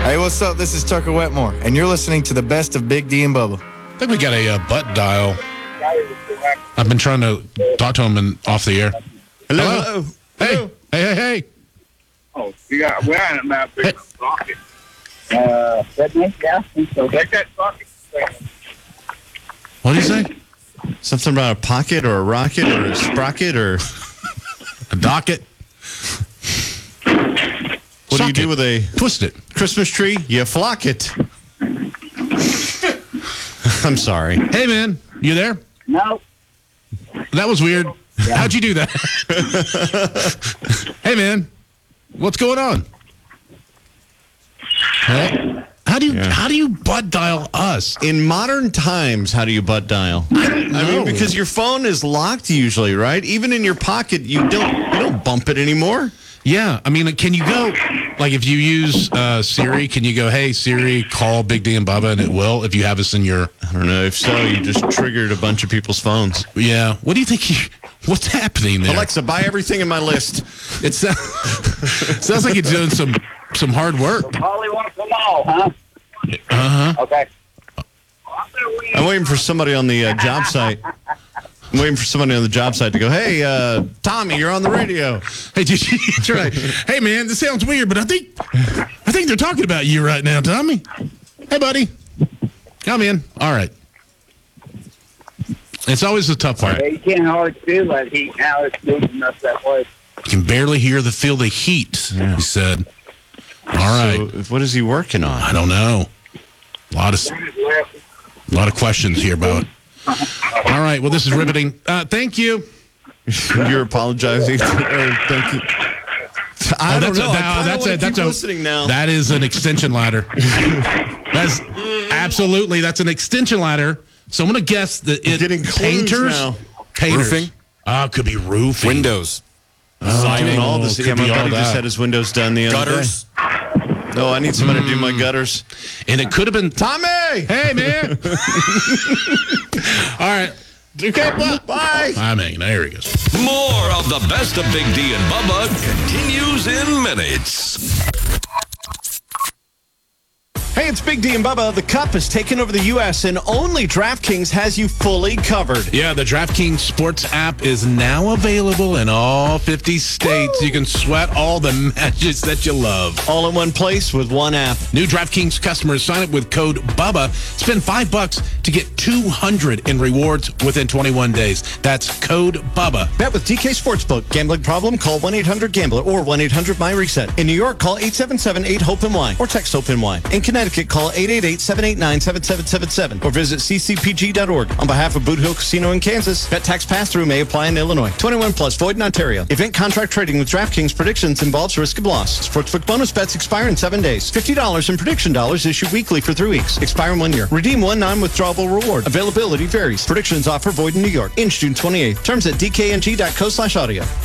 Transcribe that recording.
Hey, what's up? This is Tucker Wetmore, and you're listening to the best of Big D and Bubba. I think we got a butt dial. I've been trying to talk to him off the air. Hello. Hey. Hey. Oh, we're on it now. Big socket. That makes gas. So take that socket. What do you say? Something about a pocket or a rocket or a sprocket or A docket? what do you do with a Twist it. Christmas tree? You flock it. I'm sorry. Hey, man. You there? No. That was weird. Yeah. How'd you do that? Hey, man. What's going on? Hey? How do you butt dial us? In modern times, how do you butt dial? I mean, because your phone is locked usually, right? Even in your pocket, you don't bump it anymore. Yeah. I mean, can you go, like if you use Siri, can you go, hey, Siri, call Big D and Bubba, and it will if you have us in your... I don't know. If so, you just triggered a bunch of people's phones. Yeah. What do you think what's happening there? Alexa, buy everything in my list. It sounds like you're doing some hard work. Holly wants them all, huh? Uh-huh. Okay. I'm waiting for somebody on the job site. I'm waiting for somebody on the job site to go, hey, Tommy, you're on the radio. Hey, that's right. Hey, man, this sounds weird, but I think they're talking about you right now, Tommy. Hey, buddy. Come in. All right. It's always the tough part. Yeah, you can't hardly feel that heat now. It's moving up that way. You can barely feel the heat, he said. All right. So, what is he working on? I don't know. A lot of questions here about it. All right. Well, this is riveting. Thank you. You're apologizing. Thank you. I don't know. That's listening now. That is an extension ladder. That's an extension ladder. So I'm going to guess that it's getting painters. Now. Painters. Roofing? Could be roofing. Windows. Doing all this. could Yeah, my be all buddy just that. had his windows done the other Gutters. day. No, I need somebody to do my gutters. And it could have been Tommy! Hey, man. All right. Okay, bye. I mean, there he goes. More of the best of Big D and Bubba continues in minutes. Hey, it's Big D and Bubba. The Cup has taken over the U.S. and only DraftKings has you fully covered. Yeah, the DraftKings Sports app is now available in all 50 states. Woo! You can sweat all the matches that you love. All in one place with one app. New DraftKings customers sign up with code BUBBA. Spend $5 to get $200 in rewards within 21 days. That's code BUBBA. Bet with DK Sportsbook. Gambling problem? Call 1-800-GAMBLER or 1-800-MY-RESET. In New York, call 877-8-HOPE-NY or text HOPE-NY. In Connecticut, call 888-789-7777 or visit ccpg.org. On behalf of Boot Hill Casino in Kansas, bet tax pass-through may apply in Illinois. 21 plus, void in Ontario. Event contract trading with DraftKings predictions involves risk of loss. Sportsbook bonus bets expire in 7 days. $50 in prediction dollars issued weekly for 3 weeks. Expire in 1 year. Redeem one non-withdrawable reward. Availability varies. Predictions offer void in New York. Ends June 28th. Terms at dkng.co/audio.